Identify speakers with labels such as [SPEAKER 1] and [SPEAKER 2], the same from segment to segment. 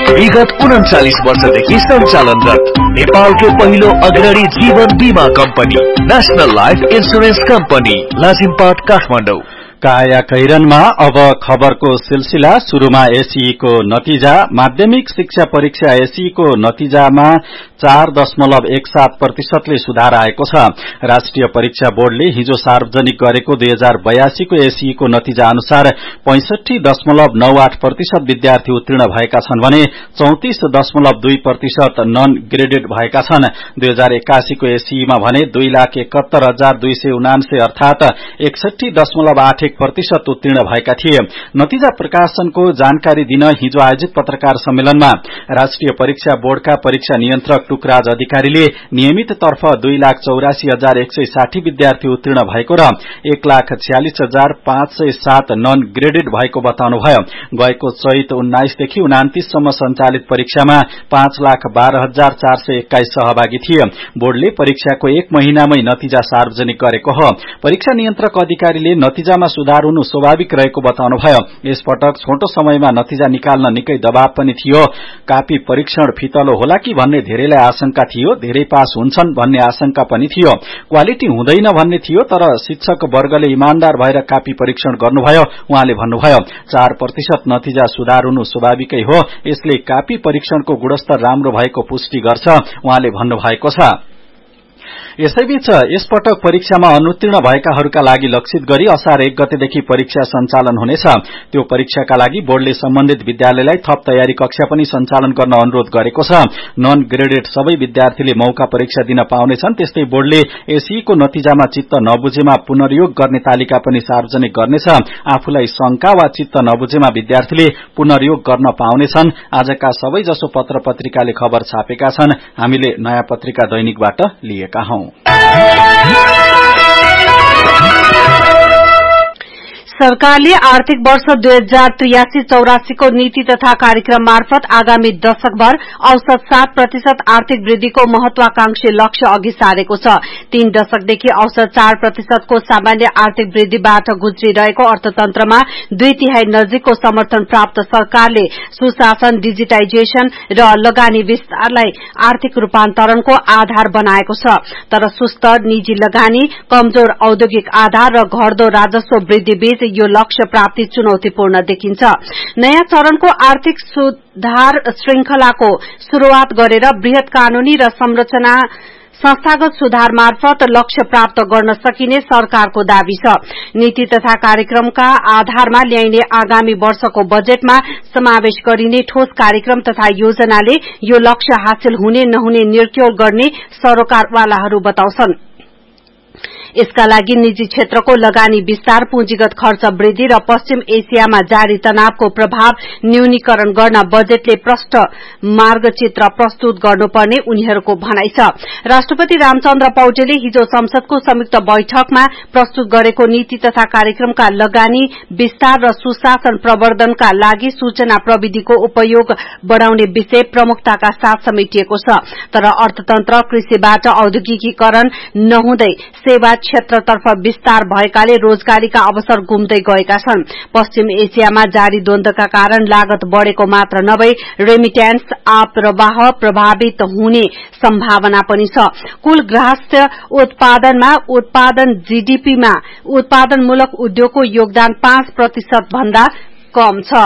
[SPEAKER 1] विगत 39 वर्षदेखि सञ्चालनरत नेपालको पहिलो अग्रणी जीवन बीमा company national life insurance company Lazimpat Kathmandu.
[SPEAKER 2] काया कैरनमा अब खबरको सिलसिला। शुरूमा एसई को नतिजा। माध्यमिक शिक्षा परीक्षा एसई को नतिजामा 4.17% ले सुधार आएको छ। राष्ट्रिय परीक्षा बोर्डले हिजो सार्वजनिक गरेको 2082 को एसई को नतिजा अनुसार 65.98% विद्यार्थी उत्तीर्ण भएका छन् भने 34.2% नन ग्रेडेड भएका छन्। 2081 को एसई मा भने 2,71,279 अर्थात 61.81% उत्तीर्ण भएका थिए। नतिजा प्रकाशनको जानकारी दिन हिजो आयोजित पत्रकार सम्मेलनमा राष्ट्रिय परीक्षा बोर्डका परीक्षा नियन्त्रक टुकराज अधिकारीले नियमित तर्फ 2,84,160 विद्यार्थी उत्तीर्ण भएको र 1,46,507 नन ग्रेडेड भएको बताउनुभयो। गएको चैत 19 देखि 29 सम्म सञ्चालित परीक्षामा 5,12,421 सहभागी थिए। बोर्डले परीक्षाको 1 महिनामै नतिजा सार्वजनिक गरेको हो। परीक्षा नियन्त्रक अधिकारीले नतिजामा सुधार हुनु स्वाभाविक रहेको बताउनुभयो। यसपटक छोटो समयमा नतिजा निकाल्न निकै दबाव पनि थियो। कापी परीक्षण फितलो होला कि भन्ने धेरैलाई आशंका थियो। धेरै पास हुन्छन् भन्ने आशंका पनि थियो। क्वालिटी हुँदैन भन्ने थियो, तर शिक्षक वर्गले इमानदार भएर कापी परीक्षण गर्नुभयो। उहाँले भन्नुभयो 4% नतिजा सुधार हुनु स्वाभाविकै हो। यसले कापी परीक्षणको गुणस्तर राम्रो भएको पुष्टि गर्छ, उहाँले भन्नुभएको छ। यसैबीच यसपटक परीक्षामा अनुत्तीर्ण भएकाहरूका लागि लक्षित गरी असार 1 गतेदेखि परीक्षा सञ्चालन हुनेछ। त्यो परीक्षाका लागि बोर्डले सम्बन्धित विद्यालयलाई थप तयारी कक्षा पनि सञ्चालन गर्न अनुरोध गरेको छ। नन ग्रेडेड सबै विद्यार्थीले मौका परीक्षा दिन पाउनेछन्। त्यस्तै बोर्डले एसई को नतिजामा चित्त नबुझेमा पुनर्योग गर्ने तालिका पनि सार्वजनिक गर्नेछ। आफूलाई शंका वा चित्त नबुझेमा विद्यार्थीले पुनर्योग गर्न पाउनेछन्। आजका सबैजसो पत्र पत्रिकाले खबर छापेका छन्। हामीले नयाँ पत्रिका दैनिकबाट लिएका हौं।
[SPEAKER 3] सरकारले आर्थिक वर्ष 2083-84 को नीति तथा कार्यक्रम मार्फत आगामी दशकभर औसत 7% आर्थिक वृद्धिको महत्वाकांक्षी लक्ष्य अघि सारेको छ। 3 दशकदेखि औसत 4% को सामान्य आर्थिक वृद्धिबाट गुज्रिरहेको अर्थतन्त्रमा 2/3 नजिकको समर्थन प्राप्त सरकारले सुशासन, डिजिटाइजेशन र लगानी विस्तारलाई आर्थिक रूपान्तरणको आधार बनाएको छ। तर सुस्त निजी लगानी, कमजोर औद्योगिक आधार र घट्दो राजस्व वृद्धि बीच यो लक्ष्य प्राप्ति चुनौतीपूर्ण देखिन्छ। नयाँ चरणको आर्थिक सुधार श्रृंखलाको शुरूआत गरेर बृहत कानूनी र संस्थागत सुधार मार्फत लक्ष्य प्राप्त गर्न सकिने सरकारको दावी छ। नीति तथा कार्यक्रमका आधारमा ल्याइने आगामी वर्षको बजेटमा समावेश गरिने ठोस कार्यक्रम तथा योजनाले यो लक्ष्य हासिल हुने नहुने निर्क्योल गर्ने सरोकारवालाहरू बताउँछन्। यसका लागि निजी क्षेत्रको लगानी विस्तार, पुँजीगत खर्च वृद्धि र पश्चिम एसियामा जारी तनावको प्रभाव न्यूनीकरण गर्न बजेटले प्रष्ट मार्गचित्र प्रस्तुत गर्नुपर्ने उनीहरूको भनाइ छ। राष्ट्रपति रामचन्द्र पौडेलले हिजो संसदको संयुक्त बैठकमा प्रस्तुत गरेको नीति तथा कार्यक्रमका लगानी विस्तार र सुशासन प्रवर्धनका लागि सूचना प्रविधिको उपयोग बढ़ाउने विषय प्रमुखताका साथ समेटिएको छ। तर अर्थतन्त्र कृषिबाट औद्योगिकीकरण नहुँदै सेवा क्षेत्रतर्फ विस्तार भएकाले रोजगारीका अवसर गुम्दै गएका छन्। पश्चिम एसियामा जारी द्वन्द्वका कारण लागत बढ़ेको मात्र नभई रेमिट्यान्स प्रवाह प्रभावित हुने सम्भावना पनि छ। कुल गृहस्थ उत्पादनमा उत्पादन जीडीपीमा उत्पादनमूलक उद्योगको योगदान 5% भन्दा कम छ।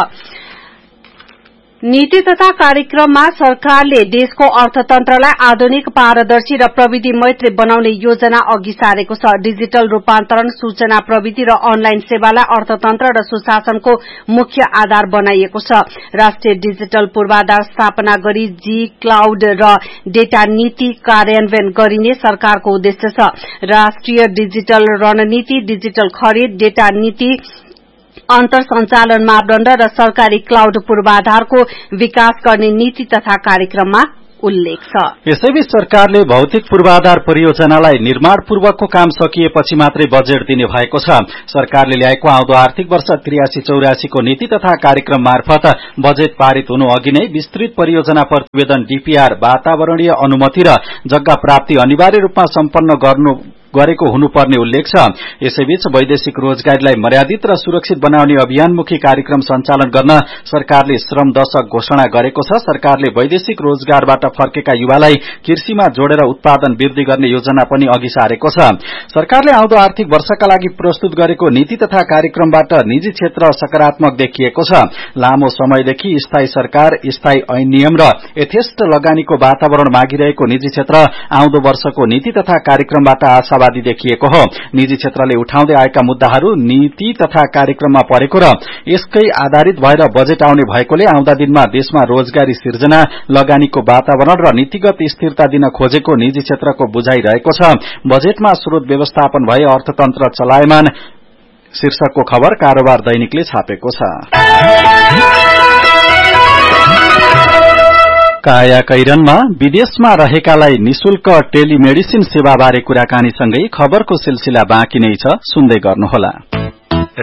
[SPEAKER 3] नीति तथा कार्यक्रममा सरकारले देशको अर्थतन्त्रलाई आधुनिक, पारदर्शी र प्रविधि मैत्री बनाउने योजना अघि सारेको छ। डिजिटल रूपान्तरण, सूचना प्रविधि र अनलाइन सेवालाई अर्थतन्त्र र सुशासनको मुख्य आधार बनाइएको छ। राष्ट्रिय डिजिटल पूर्वाधार स्थापना गरी जी क्लाउड र डेटा नीति कार्यान्वयन गरिने सरकारको उद्देश्य छ। राष्ट्रिय डिजिटल रणनीति, डिजिटल खरिद, डेटा नीति, अन्तर संचालन मापदण्ड र सरकारी क्लाउड पूर्वाधारको विकास गर्ने नीति तथा कार्यक्रममा उल्लेख छ।
[SPEAKER 2] यसैबीच सरकारले भौतिक पूर्वाधार परियोजनालाई निर्माण पूर्वकको काम सकिएपछि मात्रै बजेट दिने भएको छ। सरकारले ल्याएको आउँदो आर्थिक वर्ष 83-84 को नीति तथा कार्यक्रम मार्फत बजेट पारित हुनु अघि नै विस्तृत परियोजना प्रतिवेदन डीपीआर, वातावरणीय अनुमति र जग्गा प्राप्ति अनिवार्य रूपमा सम्पन्न गर्नु गरेको हुनुपर्ने उल्लेख छ। यसैबीच वैदेशिक रोजगारीलाई मर्यादित र सुरक्षित बनाउने अभियानमुखी कार्यक्रम सञ्चालन गर्न सरकारले श्रम दशक घोषणा गरेको छ। सरकारले वैदेशिक रोजगारबाट फर्केका युवालाई कृषिमा जोडेर उत्पादन वृद्धि गर्ने योजना पनि अघि सारेको छ। सरकारले आउँदो आर्थिक वर्षका लागि प्रस्तुत गरेको नीति तथा कार्यक्रमबाट निजी क्षेत्र सकारात्मक देखिएको छ। लामो समयदेखि स्थायी सरकार, स्थायी ऐन नियम र यथेष्ट लगानीको वातावरण मागिरहेको निजी क्षेत्र आउँदो वर्षको नीति तथा कार्यक्रमबाट आशावादी देखिएको हो। निजी क्षेत्रले उठाउँदै आएका मुद्दाहरू नीति तथा कार्यक्रममा परेको र यसकै आधारित भएर बजेट आउने भएकोले आउँदा दिनमा देशमा रोजगारी सिर्जना, लगानीको वातावरण र नीतिगत स्थिरता दिन खोजेको निजी क्षेत्रको बुझाइ रहेको छ। बजेटमा स्रोत व्यवस्थापन भए अर्थतन्त्र चलायमान शीर्षकको खबर कारोबार दैनिकले छापेको छ। कायाकैरनमा विदेशमा रहेकालाई निशुल्क टेलिमेडिसिन सेवाबारे कुराकानीसँगै खबरको सिलसिला बाँकी नै छ, सुन्दै गर्नुहोला।